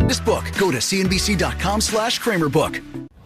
This book, go to cnbc.com/Kramerbook.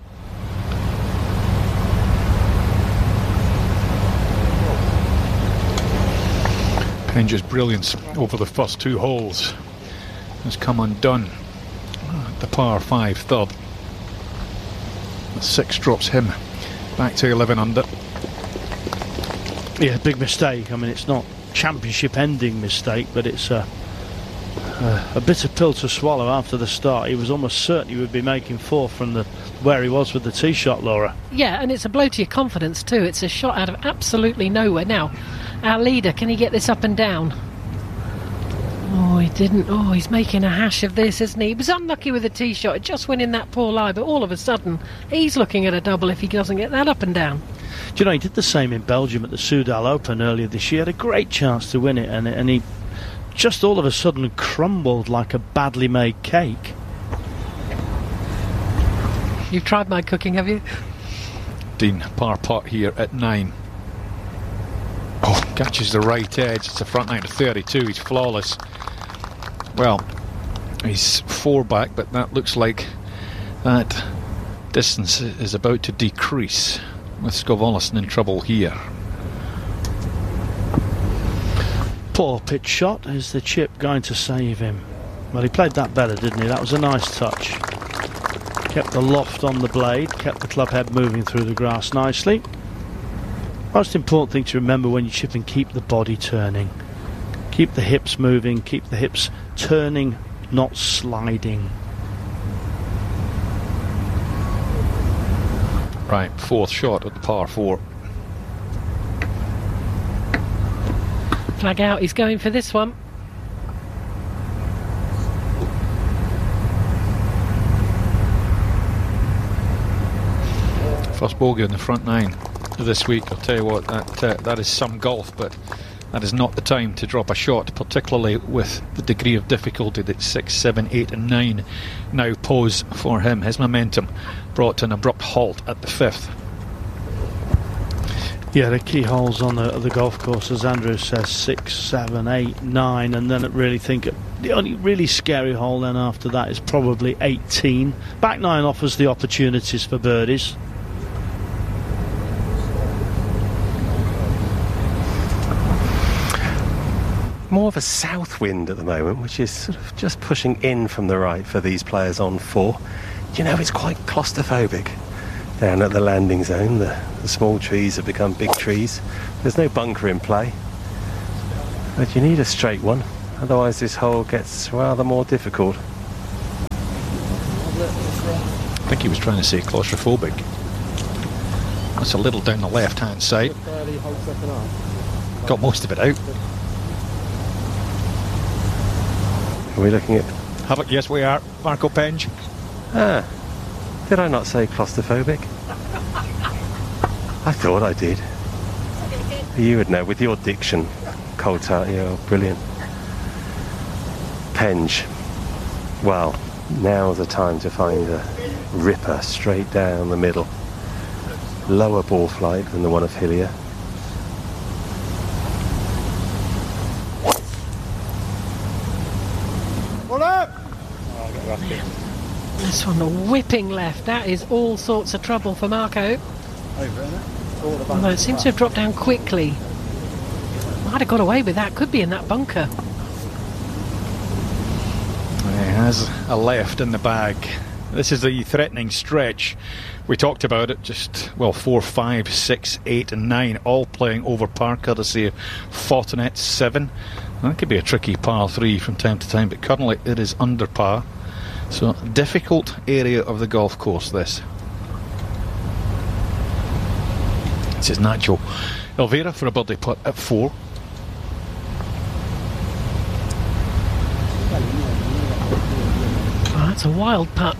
Penge's brilliance over the first two holes has come undone at the par 5 third. The 6 drops him back to 11 under. Yeah, big mistake. I mean, it's not championship ending mistake, but it's a bitter pill to swallow after the start. He was almost certain he would be making 4 from where he was with the tee shot, Laura. Yeah, and it's a blow to your confidence too. It's a shot out of absolutely nowhere. Now, our leader, can he get this up and down? Oh, he didn't. Oh, he's making a hash of this, isn't he? He was unlucky with the tee shot. It just went in that poor lie, but all of a sudden, he's looking at a double if he doesn't get that up and down. Do you know, he did the same in Belgium at the Soudal Open earlier this year. Had a great chance to win it, and he just all of a sudden crumbled like a badly made cake. You've tried my cooking, have you? Dean, par putt here at 9. Oh, catches the right edge. It's a front 9 to 32. He's flawless. Well, he's 4 back, but that looks like that distance is about to decrease, with Skov Olesen in trouble here. Poor pitch shot. Is the chip going to save him? Well, he played that better, didn't he? That was a nice touch. Kept the loft on the blade, kept the club head moving through the grass nicely. Most important thing to remember when you're chipping, keep the body turning. Keep the hips moving, keep the hips turning, not sliding. Right, 4th shot at the par 4. Flag out, he's going for this one. First bogey on the front 9 this week. I'll tell you what, that is some golf, but that is not the time to drop a shot, particularly with the degree of difficulty that 6, 7, 8 and 9 now pose for him. His momentum brought to an abrupt halt at the 5th. Yeah, the key holes on the golf course, as Andrew says, 6, 7, 8, 9, and then I really think the only really scary hole then after that is probably 18. Back 9 offers the opportunities for birdies. More of a south wind at the moment, which is sort of just pushing in from the right for these players on 4. You know, it's quite claustrophobic down at the landing zone. The small trees have become big trees. There's no bunker in play, but you need a straight one, otherwise this hole gets rather more difficult. I think he was trying to say claustrophobic. That's a little down the left hand side. Got most of it out. Are we looking at... Yes, we are. Marco Penge. Did I not say claustrophobic? I thought I did. You would know with your diction, Coulthard. You're brilliant. Penge. Well, now's the time to find a ripper straight down the middle. Lower ball flight than the one of Hillier. This one, a whipping left. That is all sorts of trouble for Marco. Although it seems to have dropped down quickly. Might have got away with that. Could be in that bunker. He has a left in the bag. This is the threatening stretch. We talked about it, just, 4, 5, 6, 8 and 9 all playing over par, courtesy of Fortinet 7. That could be a tricky par 3 from time to time, but currently it is under par. So, difficult area of the golf course, this. This is Nacho Elvira for a birdie putt at 4. Oh, that's a wild putt.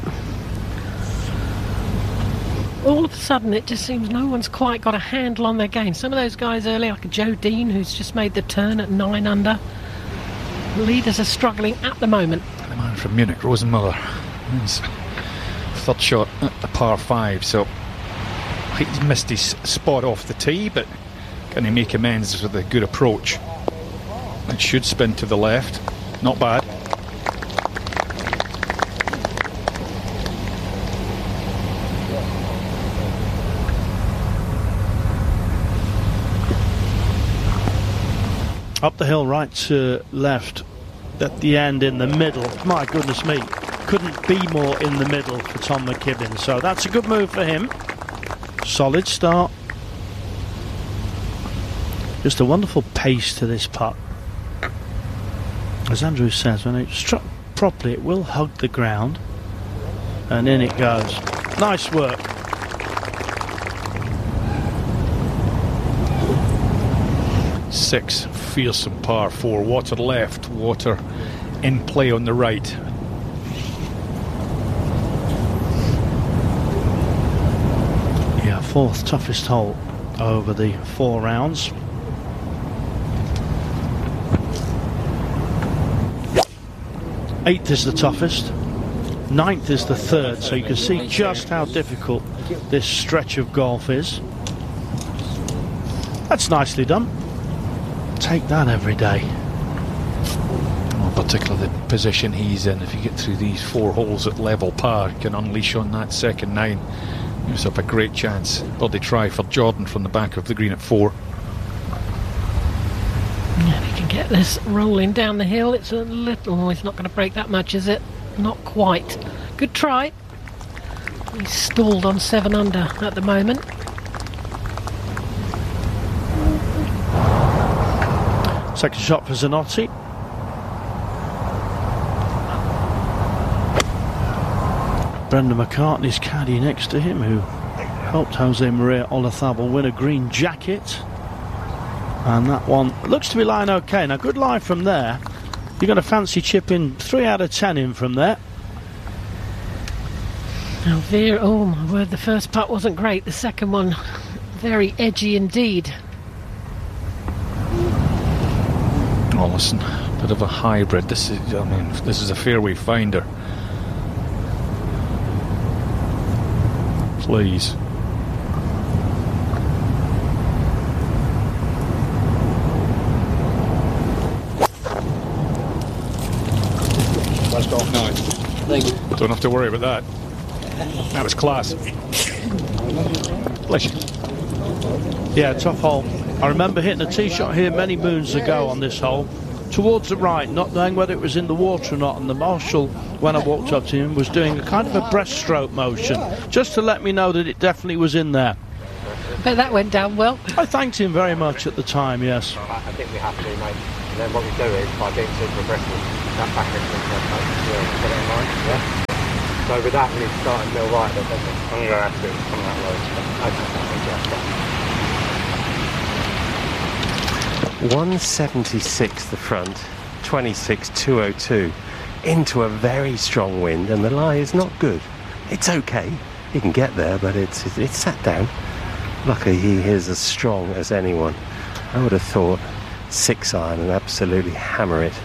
All of a sudden it just seems no one's quite got a handle on their game. Some of those guys earlier, like Joe Dean, who's just made the turn at 9 under. The leaders are struggling at the moment. The man from Munich, Rosenmüller, his 3rd shot at the par 5, so he's missed his spot off the tee, but can he make amends with a good approach? It should spin to the left. Not bad. Up the hill, right to left, at the end in the middle. My goodness me, couldn't be more in the middle for Tom McKibbin. So that's a good move for him. Solid start. Just a wonderful pace to this putt. As Andrew says, when it's struck properly, it will hug the ground. And in it goes. Nice work. Six, fearsome par 4. Water left, water in play on the right. Yeah, fourth toughest hole over the 4 rounds. Eighth is the toughest. Ninth is the third, so you can see just how difficult this stretch of golf is. That's nicely done. Take that every day. Well, particularly the position he's in. If you get through these 4 holes at level par, can unleash on that second 9. Gives up a great chance. Birdie try for Jordan from the back of the green at 4. Yeah, if he can get this rolling down the hill, it's a little... Oh, it's not going to break that much, is it? Not quite. Good try. He's stalled on 7 under at the moment. Second shot for Zanotti. Brendan McCartney's caddy next to him, who helped Jose Maria Olazabal win a green jacket. And that one looks to be lying okay. Now, good lie from there. You're going to fancy chipping 3 out of 10 in from there. Now, Vera, oh my word, the first putt wasn't great. The second one, very edgy indeed. Oh, listen, bit of a hybrid. This is a fairway finder. Please. Don't have to worry about that. That was class. Bless you. Yeah, tough hole. I remember hitting a tee shot here many moons ago on this hole, towards the right, not knowing whether it was in the water or not, and the marshal, when I walked up to him, was doing a kind of a breaststroke motion, just to let me know that it definitely was in there. But that went down well. I thanked him very much at the time, yes. I think we have to, mate. And then what we do is, by being super aggressive, that back into the put it in line. Yeah. So with that, we need to start and mill right, but then I'm going to have to come that low. 176 the front, 26.202 into a very strong wind, and the lie is not good. It's okay, he can get there, but it's sat down. Luckily he is as strong as anyone. I would have thought 6-iron and absolutely hammer it.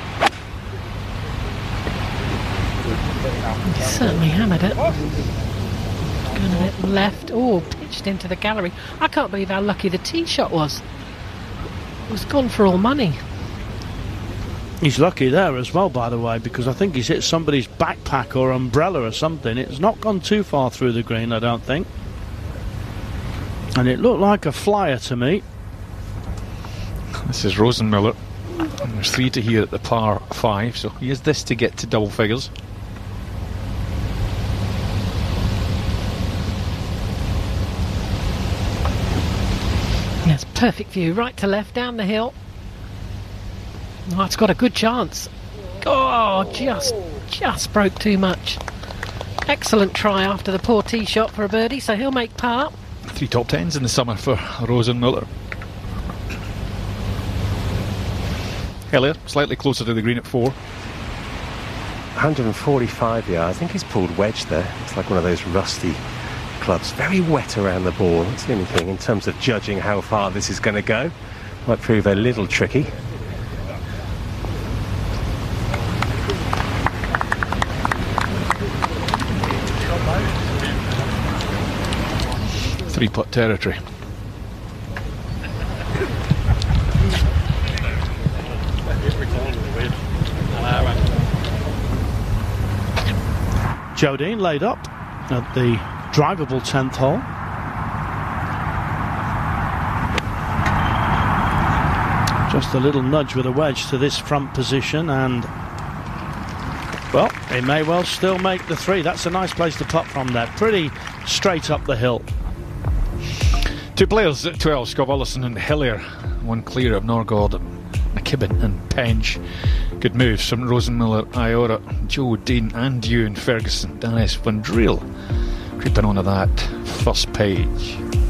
He certainly hammered it. Going a bit left. Oh, pitched into the gallery. I can't believe how lucky the tee shot was. It was gone for all money. He's lucky there as well, by the way, because I think he's hit somebody's backpack or umbrella or something. It's not gone too far through the green, I don't think. And it looked like a flyer to me. This is Rosenmiller. And there's 3 to here at the par 5, so he has this to get to double figures. Yes, perfect view, right to left, down the hill. Oh, it's got a good chance. Oh, just broke too much. Excellent try after the poor tee shot for a birdie, so he'll make par. 3 top 10s in the summer for Rosenmiller. Hellier, slightly closer to the green at 4. 145 yards. I think he's pulled wedge there. It's like one of those rusty clubs. Very wet around the ball. That's the only thing in terms of judging how far this is going to go. Might prove a little tricky. Three-putt territory. Jodine laid up at the drivable 10th hole. Just a little nudge with a wedge to this front position, and well, he may well still make the 3. That's a nice place to putt from there. Pretty straight up the hill. 2 players at 12, Scott Willison and Hillier. 1 clear of Norgord, McKibben and Penge. Good moves from Rosenmiller, Iora, Joe Dean and Ewan Ferguson. Dennis Van Driel creeping onto that first page.